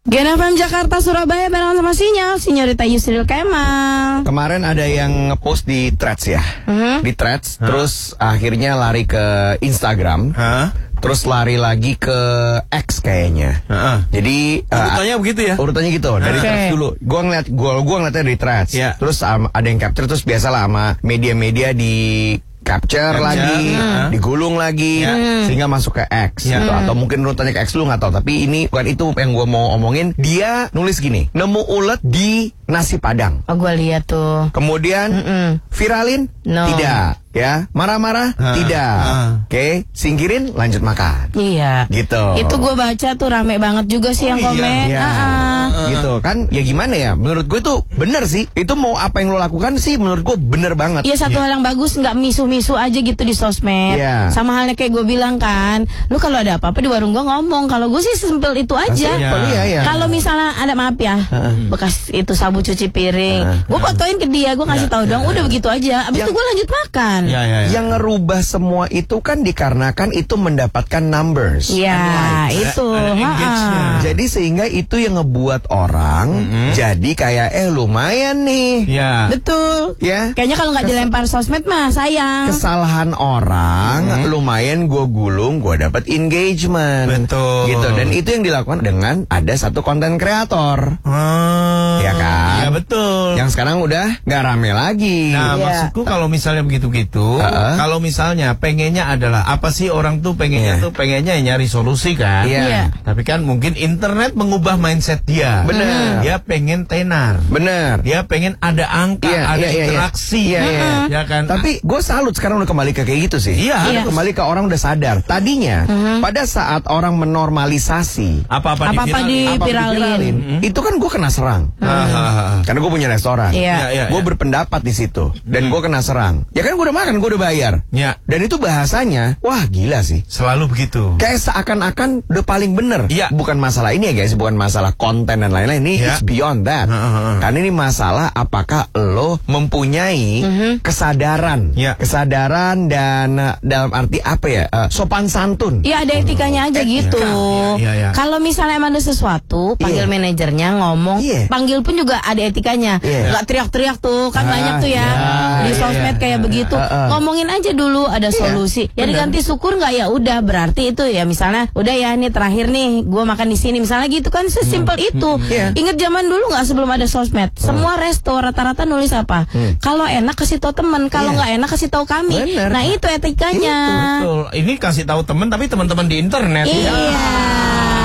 Gen FM Jakarta Surabaya bareng sama Sinyorita Yusril Kemal. Kemarin ada yang ngepost di Threads ya, di Threads, terus akhirnya lari ke Instagram, terus lari lagi ke X kayaknya. Jadi urutannya begitu ya? Urutannya gitu, dari Threads dulu. Gua ngeliatnya dari Threads. Terus ada yang capture, terus biasalah sama media-media di capture lagi, digulung lagi, sehingga masuk ke X gitu. Atau mungkin urutannya ke X, lu nggak tahu. Tapi ini bukan itu yang gue mau omongin. Dia nulis gini, nemu ulet di nasi padang. Oh, gue lihat tuh. Kemudian viralin? No. Tidak. Ya, marah-marah? Tidak. Oke, singkirin, lanjut makan. Iya. Gitu. Itu gue baca tuh rame banget juga sih yang komen. Gitu kan? Ya gimana ya? Menurut gue itu bener sih. Itu mau apa yang lo lakukan sih? Menurut gue bener banget. Iya, satu hal yang bagus, nggak misu-misu aja gitu di sosmed. Sama halnya kayak gue bilang kan, lu kalau ada apa-apa di warung gue ngomong. Kalau gue sih sesimpel itu aja. Kalau misalnya ada, maaf ya, bekas itu sabun cuci piring, gue fotoin ke dia, gue kasih tahu dong, udah begitu aja. Abis itu gue lanjut makan. Yang ngerubah semua itu kan dikarenakan itu mendapatkan numbers. Iya, itu. Jadi sehingga itu yang ngebuat orang jadi kayak lumayan nih. Betul. Ya. Kayaknya kalau nggak dilempar sosmed mah sayang. Kesalahan orang lumayan gue gulung, gue dapat engagement. Betul. Gitu. Dan itu yang dilakukan dengan ada satu konten kreator. Ya kan? Iya betul. Yang sekarang udah nggak rame lagi. Nah, maksudku kalau misalnya begitu-gitu, kalau misalnya pengennya adalah apa sih orang tuh pengennya tuh pengennya nyari solusi kan? Tapi kan mungkin internet mengubah mindset dia. Bener. Dia pengen tenar. Bener. Dia pengen ada angka, ada interaksi. Ya kan? Tapi gue salut sekarang udah kembali ke kayak gitu sih. Iya. Kembali ke orang udah sadar. Tadinya pada saat orang menormalisasi apa-apa dipiralin, itu kan gue kena serang. Karena gue punya restoran. Gue berpendapat di situ dan gue kena serang. Ya kan gue udah makan, gue udah bayar. Dan itu bahasanya, wah gila sih. Selalu begitu. Kayak seakan-akan udah paling bener. Bukan masalah ini ya guys, bukan masalah konten dan lain-lain. Ini it's beyond that. Karena ini masalah apakah lo mempunyai kesadaran. Kesadaran dan dalam arti apa ya? Sopan santun. Iya, ada etikanya aja gitu. Kalau misalnya emang ada sesuatu, panggil manajernya ngomong, panggil pun juga ada etikanya. Nggak teriak-teriak tuh, kan banyak tuh ya di sosmed kayak begitu. Ngomongin aja dulu, ada solusi. Ya diganti syukur nggak, ya udah, berarti itu ya misalnya udah ya ini terakhir nih gue makan di sini misalnya gitu kan, sesimpel itu. Ingat zaman dulu nggak, sebelum ada sosmed, semua resto rata-rata nulis apa? Kalau enak kasih tahu teman, kalau nggak enak kasih tahu kami. Nah itu etikanya. Betul. Ini kasih tahu teman, tapi teman-teman di internet. Iya.